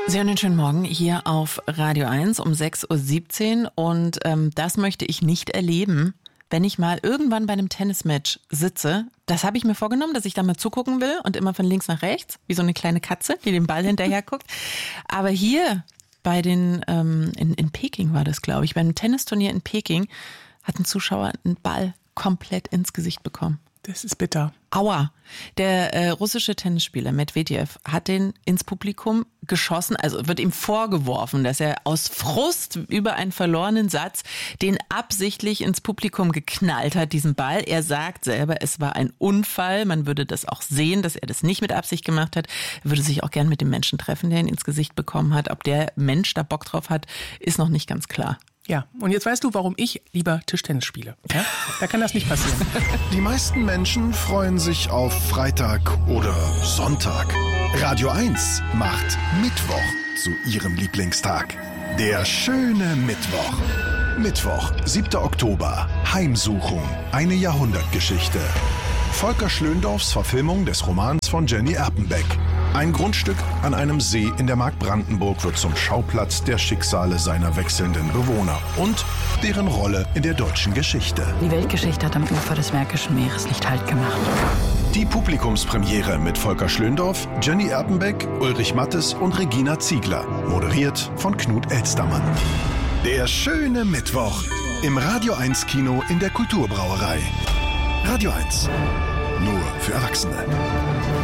Sehr einen schönen Morgen hier auf Radio 1 um 6.17 Uhr und das möchte ich nicht erleben, wenn ich mal irgendwann bei einem Tennismatch sitze. Das habe ich mir vorgenommen, dass ich da mal zugucken will und immer von links nach rechts, wie so eine kleine Katze, die dem Ball hinterher guckt. Aber hier bei den, in Peking war das, glaube ich, bei einem Tennisturnier in Peking hat ein Zuschauer einen Ball komplett ins Gesicht bekommen. Das ist bitter. Aua. Der russische Tennisspieler Medvedev hat den ins Publikum geschossen, also wird ihm vorgeworfen, dass er aus Frust über einen verlorenen Satz den absichtlich ins Publikum geknallt hat, diesen Ball. Er sagt selber, es war ein Unfall. Man würde das auch sehen, dass er das nicht mit Absicht gemacht hat. Er würde sich auch gern mit dem Menschen treffen, der ihn ins Gesicht bekommen hat. Ob der Mensch da Bock drauf hat, ist noch nicht ganz klar. Ja, und jetzt weißt du, warum ich lieber Tischtennis spiele. Ja? Da kann das nicht passieren. Die meisten Menschen freuen sich auf Freitag oder Sonntag. Radio 1 macht Mittwoch zu ihrem Lieblingstag. Der schöne Mittwoch. Mittwoch, 7. Oktober. Heimsuchung. Eine Jahrhundertgeschichte. Volker Schlöndorffs Verfilmung des Romans von Jenny Erpenbeck. Ein Grundstück an einem See in der Mark Brandenburg wird zum Schauplatz der Schicksale seiner wechselnden Bewohner und deren Rolle in der deutschen Geschichte. Die Weltgeschichte hat am Ufer des Märkischen Meeres nicht Halt gemacht. Die Publikumspremiere mit Volker Schlöndorff, Jenny Erpenbeck, Ulrich Mattes und Regina Ziegler. Moderiert von Knut Elstermann. Der schöne Mittwoch im Radio 1 Kino in der Kulturbrauerei. Radio 1. Nur für Erwachsene.